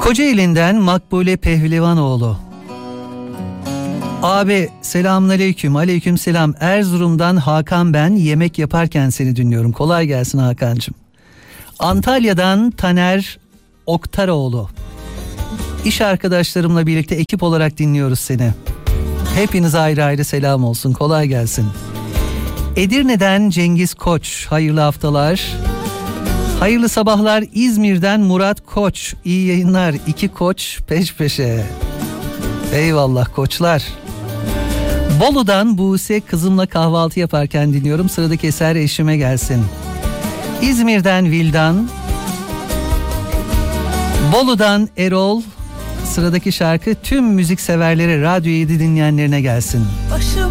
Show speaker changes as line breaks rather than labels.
Kocaeli'nden Makbule Pehlivanoğlu. Abi selamünaleyküm. Aleykümselam. Erzurum'dan Hakan ben. Yemek yaparken seni dinliyorum. Kolay gelsin Hakan'cığım. Antalya'dan Taner Oktaroğlu. İş arkadaşlarımla birlikte ekip olarak dinliyoruz seni. Hepinize ayrı ayrı selam olsun. Kolay gelsin. Edirne'den Cengiz Koç. Hayırlı haftalar. Hayırlı sabahlar. İzmir'den Murat Koç. İyi yayınlar. 2 koç peş peşe. Eyvallah koçlar. Bolu'dan Buse, kızımla kahvaltı yaparken dinliyorum. Sıradaki eser eşime gelsin. İzmir'den Vildan. Bolu'dan Erol. Sıradaki şarkı tüm müzik severleri, Radyo 7 dinleyenlerine gelsin.